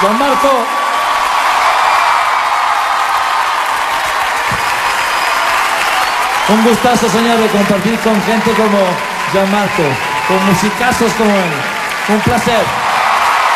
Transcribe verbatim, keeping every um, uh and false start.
Gianmarco. Un gustazo, señor, de compartir con gente como Gianmarco, con musicazos como él. Un placer.